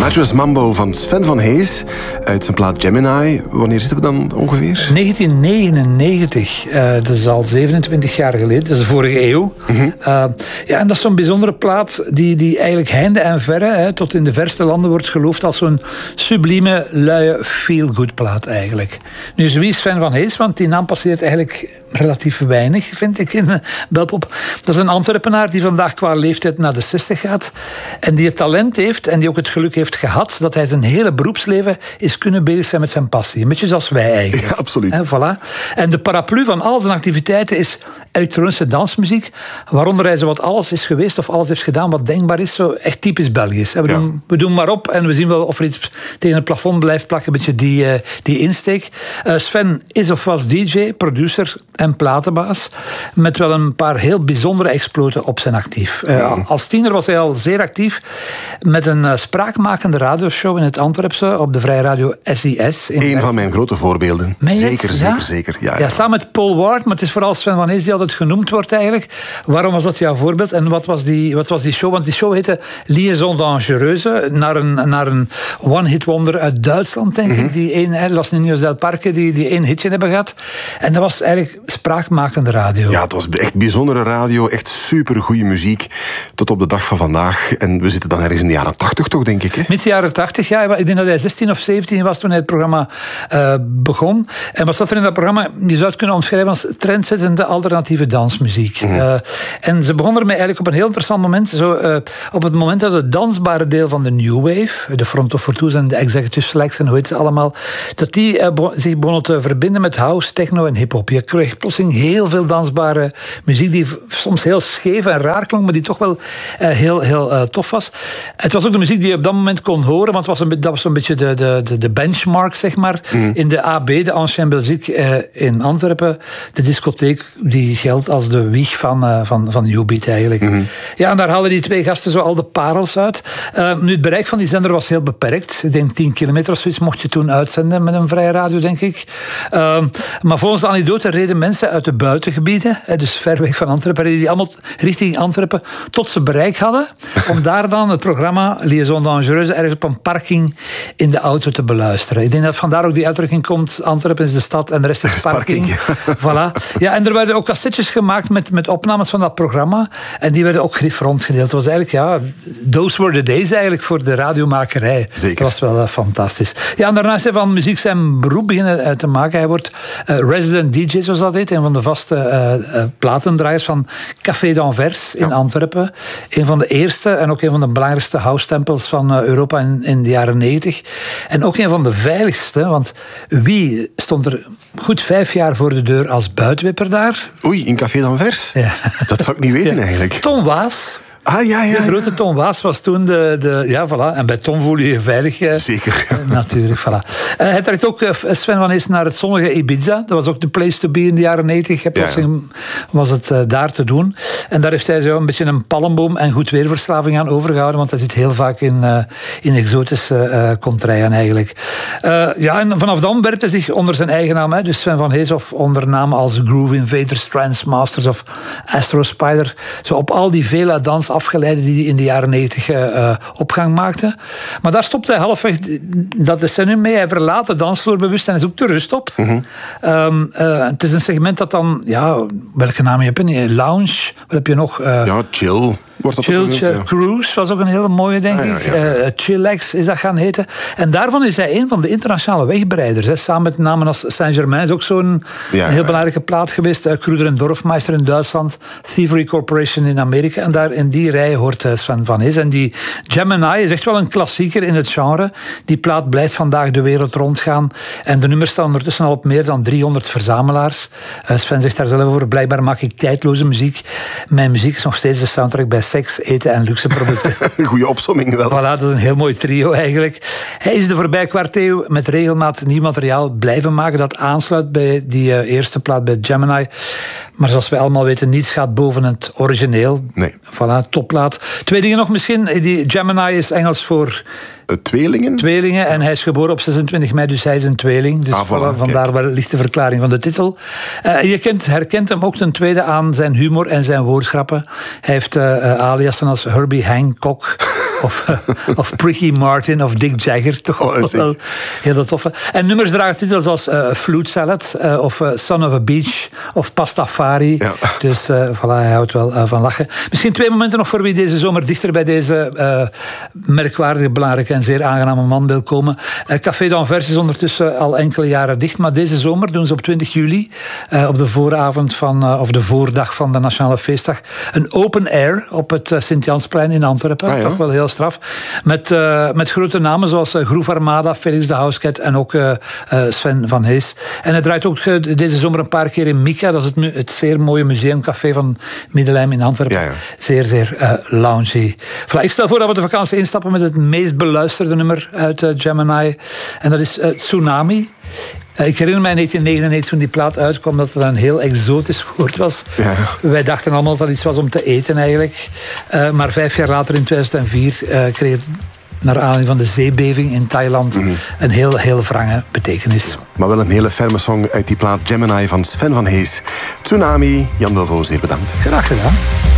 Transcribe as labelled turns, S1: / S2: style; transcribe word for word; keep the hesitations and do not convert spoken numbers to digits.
S1: Mattress Mambo van Sven Van Hees uit zijn plaat Gemini. Wanneer zitten we dan ongeveer?
S2: negentien negenennegentig, uh, dat is al zevenentwintig jaar geleden, dat is de vorige eeuw. Mm-hmm. Uh, ja, en dat is zo'n bijzondere plaat die, die eigenlijk heinde en verre, hè, tot in de verste landen wordt geloofd als zo'n sublieme, luie, feel-good plaat eigenlijk. Nu is wie is Sven Van Hees? Want die naam passeert eigenlijk relatief weinig, vind ik, in Belpop. Dat is een Antwerpenaar die vandaag qua leeftijd naar de zestig gaat en die het talent heeft en die ook het geluk heeft gehad dat hij zijn hele beroepsleven is kunnen bezig zijn met zijn passie. Een beetje zoals wij eigenlijk.
S1: Ja, absoluut.
S2: En, voilà. En de paraplu van al zijn activiteiten is elektronische dansmuziek, waaronder hij zo wat alles is geweest of alles heeft gedaan wat denkbaar is, zo echt typisch Belgisch. We, ja. doen, we doen maar op en we zien wel of er iets tegen het plafond blijft plakken, een beetje die, uh, die insteek. Uh, Sven is of was D J, producer en platenbaas, met wel een paar heel bijzondere exploten op zijn actief. Uh, mm. Als tiener was hij al zeer actief met een uh, spraakmakende radioshow in het Antwerpse op de Vrije Radio S I S.
S1: Een Ver... van mijn grote voorbeelden. Zeker, zeker, ja? zeker. Ja, ja.
S2: ja, samen met Paul Ward, maar het is vooral Sven Van Hees die altijd genoemd wordt eigenlijk. Waarom was dat jouw voorbeeld en wat was die, wat was die show? Want die show heette Liaison Dangereuse, naar een, naar een one-hit wonder uit Duitsland, denk mm-hmm. ik. Die een, Los Niños del Parque, die, die één hitje hebben gehad. En dat was eigenlijk spraakmakende radio.
S1: Ja, het was echt bijzondere radio, echt supergoeie muziek, tot op de dag van vandaag. En we zitten dan ergens in de jaren tachtig toch, denk ik, hè?
S2: Midden jaren tachtig, ja. Ik denk dat hij zestien of zeventien was toen hij het programma uh, begon. En wat zat er in dat programma? Je zou het kunnen omschrijven als trendzettende alternatieve dansmuziek. Mm-hmm. Uh, en ze begonnen ermee eigenlijk op een heel interessant moment. Zo, uh, op het moment dat het dansbare deel van de New Wave, de Front of Fortwo's en de Executive Selects en hoe heet ze allemaal, dat die uh, begon, zich begonnen te verbinden met house, techno en hip-hop. Je kreeg plotseling heel veel dansbare muziek die soms heel scheef en raar klonk, maar die toch wel uh, heel, heel uh, tof was. Het was ook de muziek die je op dat moment kon horen, want het was een, dat was een beetje de, de, de benchmark, zeg maar, mm. in de A B, de Ancien Belgique uh, in Antwerpen. De discotheek die geldt als de wieg van, uh, van, van New Beat eigenlijk. Mm-hmm. Ja, en daar haalden die twee gasten zo al de parels uit. Uh, nu, het bereik van die zender was heel beperkt. Ik denk tien kilometer of zoiets mocht je toen uitzenden met een vrije radio, denk ik. Uh, maar volgens de anekdote reden mensen uit de buitengebieden, dus ver weg van Antwerpen, die allemaal richting Antwerpen tot ze bereik hadden, om daar dan het programma Liaison Dangereuse ergens op een parking in de auto te beluisteren. Ik denk dat vandaar ook die uitdrukking komt, Antwerpen is de stad en de rest is parking. Voilà. Ja, en er werden ook cassettes gemaakt met, met opnames van dat programma en die werden ook grif rondgedeeld. Het was eigenlijk, ja, those were the days eigenlijk voor de radiomakerij.
S1: Zeker.
S2: Dat was wel uh, fantastisch. Ja, en daarna is hij van muziek zijn beroep beginnen uh, te maken. Hij wordt uh, resident D J, zoals dat heet, een van de vaste uh, uh, platendraaiers van Café d'Anvers in ja. Antwerpen. Een van de eerste en ook een van de belangrijkste house-tempels van uh, Europa in, in de jaren negentig. En ook een van de veiligste, want wie stond er goed vijf jaar voor de deur als buitenwipper daar?
S1: Oei, in Café d'Anvers? Ja. Dat zou ik niet weten ja. eigenlijk.
S2: Tom Waas.
S1: Ah, ja, ja,
S2: de grote
S1: ja.
S2: Tom Waas was toen de... de ja, voilà. En bij Tom voel je je veilig. Eh,
S1: Zeker. Ja.
S2: Uh, natuurlijk, voilà. Uh, hij trekt ook uh, Sven Van Hees naar het zonnige Ibiza. Dat was ook de place to be in de jaren negentig. Ja, ja. Was het uh, daar te doen. En daar heeft hij zo een beetje een palmboom en goed weerverslaving aan overgehouden. Want hij zit heel vaak in, uh, in exotische uh, contraien eigenlijk. Uh, ja, en vanaf dan werpt hij zich onder zijn eigen naam. Hè, dus Sven Van Hees of onder namen als Groove Invaders, Trance Masters of Astro Spider. Zo op al die vele dans afgeleiden die hij in de jaren negentig uh, opgang maakte. Maar daar stopt hij halfweg dat decennium mee. Hij verlaat de dansvloer bewust en zoekt de rust op. Mm-hmm. Um, uh, het is een segment dat dan, ja, welke naam heb je? Lounge, wat heb je nog? Uh,
S1: ja, chill. Wordt dat
S2: Chill
S1: genoemd, ja.
S2: Cruise was ook een hele mooie, denk
S1: ah, ja,
S2: ik.
S1: ja, ja.
S2: Uh, Chillax is dat gaan heten. En daarvan is hij een van de internationale wegbreiders. Hè. Samen met namen als Saint-Germain is ook zo'n ja, een heel ja. belangrijke plaat geweest. Uh, Kruder en Dorfmeister in Duitsland. Thievery Corporation in Amerika. En daar in die rij hoort uh, Sven Van Hees. En die Gemini is echt wel een klassieker in het genre. Die plaat blijft vandaag de wereld rondgaan. En de nummers staan ondertussen al op meer dan driehonderd verzamelaars. Uh, Sven zegt daar zelf over. Blijkbaar maak ik tijdloze muziek. Mijn muziek is nog steeds de soundtrack bij seks, eten en luxe producten.
S1: Goeie opsomming wel.
S2: Voilà, dat is een heel mooi trio eigenlijk. Hij is de voorbij kwart eeuw met regelmaat nieuw materiaal blijven maken dat aansluit bij die uh, eerste plaat bij Gemini. Maar zoals wij allemaal weten, niets gaat boven het origineel.
S1: Nee.
S2: Voilà, topplaat. Twee dingen nog misschien. Die Gemini is Engels voor...
S1: Tweelingen?
S2: Tweelingen. En hij is geboren op zesentwintig mei, dus hij is een tweeling. Dus ah, voilà, vandaar wellicht de verklaring van de titel. Uh, je kent, herkent hem ook ten tweede aan zijn humor en zijn woordgrappen. Hij heeft uh, aliasen als Herbie Hancock, of, of Ricky Martin of Dick Jagger. Toch
S1: oh,
S2: wel heel toffe. En nummers dragen titels als uh, Flute Salad uh, of uh, Son of a Beach of Pastafari. Ja. Dus uh, voilà, hij houdt wel uh, van lachen. Misschien twee momenten nog voor wie deze zomer dichter bij deze uh, merkwaardige, belangrijke en zeer aangename man wil komen. Uh, Café d'Anvers is ondertussen al enkele jaren dicht, maar deze zomer doen ze op twintig juli, uh, op de vooravond van, uh, of de voordag van de Nationale Feestdag, een open air op het uh, Sint-Jansplein in Antwerpen. Ah, ja. Toch wel heel straf. Met, uh, met grote namen zoals uh, Groove Armada, Felix de Housecat en ook uh, uh, Sven van Hees. En het draait ook uh, deze zomer een paar keer in Mika. Dat is het, het zeer mooie museumcafé van Middelheim in Antwerpen. Ja, ja. Zeer, zeer uh, loungy. Voilà, ik stel voor dat we de vakantie instappen met het meest beluisterde nummer uit uh, Gemini. En dat is uh, Tsunami. Uh, ik herinner mij in negentien negenennegentig toen die plaat uitkwam dat het een heel exotisch woord was. Ja. Wij dachten allemaal dat het iets was om te eten eigenlijk. Uh, maar vijf jaar later in tweeduizend vier uh, kreeg het naar aanleiding van de zeebeving in Thailand mm-hmm. een heel, heel wrange betekenis.
S1: Maar wel een hele ferme song uit die plaat Gemini van Sven van Hees. Tsunami, Jan Delvaux, zeer bedankt.
S2: Graag gedaan.